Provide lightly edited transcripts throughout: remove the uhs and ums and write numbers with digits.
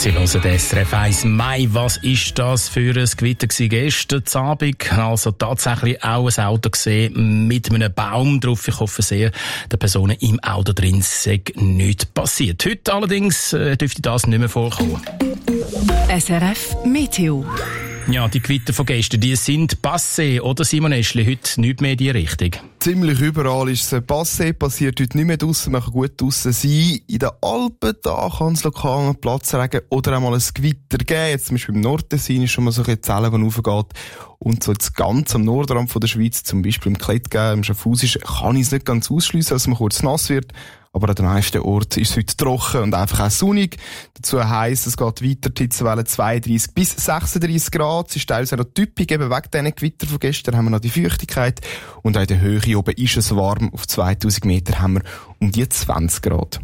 Sie hören den SRF 1 Mai. Was ist das für ein Gewitter gestern Abend? Also tatsächlich auch ein Auto gesehen mit einem Baum drauf. Ich hoffe sehr, den Personen im Auto drin sei nichts passiert. Heute allerdings dürfte das nicht mehr vorkommen. SRF Meteo. Ja, die Gewitter von gestern, die sind passé, oder Simon Eschli? Heute nicht mehr in die Richtung. Ziemlich überall ist es passé, passiert heute nicht mehr draussen, man kann gut draussen sein. In den Alpen, da kann es lokal einen Platzregen oder einmal ein Gewitter geben. Jetzt zum Beispiel im Nordtessin ist schon mal so eine Zelle, die raufgeht. Und so jetzt ganz am Nordrand von der Schweiz, zum Beispiel im Klettgau, im Schaffhausisch, kann ich es nicht ganz ausschliessen, dass man kurz nass wird. Aber an den meisten Orten ist es heute trocken und einfach auch sonnig. Dazu heisst, es geht weiter, die Hitzewelle 32 bis 36 Grad. Es ist teilweise noch typisch, eben wegen diesen Gewitter von gestern haben wir noch die Feuchtigkeit. Und auch in der Höhe oben ist es warm. Auf 2000 Meter haben wir um die 20 Grad.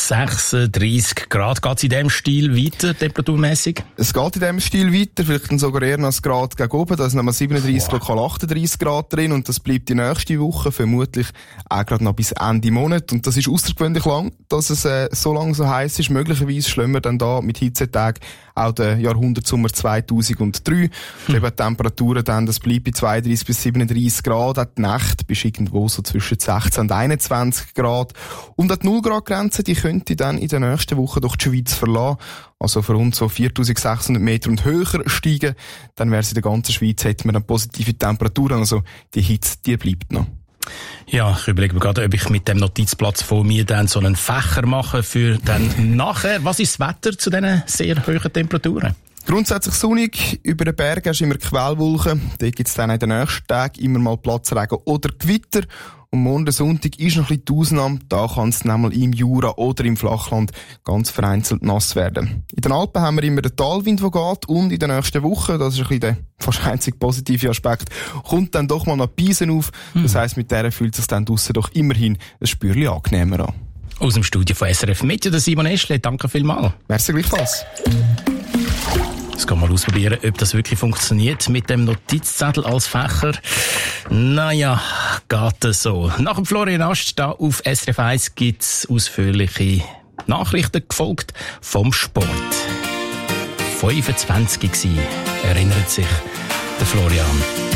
36 Grad. Geht es in diesem Stil weiter, temperaturmässig? Es geht in diesem Stil weiter, vielleicht dann sogar eher noch ein Grad gegen oben. Da sind nochmal 37, lokal 38 Grad drin und das bleibt die nächste Woche, vermutlich auch gerade noch bis Ende Monat. Und das ist außergewöhnlich lang, dass es so lang so heiß ist. Möglicherweise schlimmer dann da mit Hitzetagen auch den Jahrhundertsommer 2003. Eben Temperaturen dann, das bleibt bei 32 bis 37 Grad. Auch die Nacht bist irgendwo so zwischen 16 und 21 Grad. Und auch die 0-Grad-Grenze, die könnte dann in der nächsten Woche durch die Schweiz verlassen. Also für uns so 4600 Meter und höher steigen. Dann wäre es in der ganzen Schweiz, hätten wir dann positive Temperaturen. Also die Hitze, die bleibt noch. Ja, ich überlege mir gerade, ob ich mit dem Notizplatz von mir dann so einen Fächer mache für dann nachher. Was ist das Wetter zu diesen sehr hohen Temperaturen? Grundsätzlich sonnig. Über den Bergen hast du immer Quellwolken. Da gibt es dann in den nächsten Tagen immer mal Platzregen oder Gewitter. Und morgen Sonntag ist noch ein bisschen die Ausnahme. Da kann es nämlich im Jura oder im Flachland ganz vereinzelt nass werden. In den Alpen haben wir immer den Talwind, der geht. Und in der nächsten Woche, das ist ein bisschen der fast einzig positive Aspekt, kommt dann doch mal noch Piesen auf. Das heisst, mit der fühlt es sich dann draussen doch immerhin ein Spürchen angenehmer an. Aus dem Studio von SRF Meteo, der Simon Eschli. Danke vielmals. Merci gleichfalls. Jetzt kann man ausprobieren, ob das wirklich funktioniert mit dem Notizzettel als Fächer. Naja, geht es so. Nach dem Florian Ast da auf SRF 1 gibt es ausführliche Nachrichten gefolgt vom Sport. 25 war, erinnert sich der Florian.